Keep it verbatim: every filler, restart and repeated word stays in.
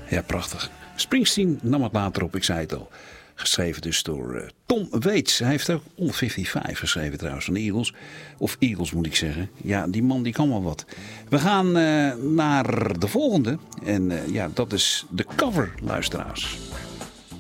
Ja, prachtig. Springsteen nam het later op, ik zei het al. Geschreven dus door uh, Tom Waits. Hij heeft ook On vijfenvijftig geschreven trouwens van de Eagles. Of Eagles moet ik zeggen. Ja, die man die kan wel wat. We gaan uh, naar de volgende. En uh, ja, dat is de cover, luisteraars.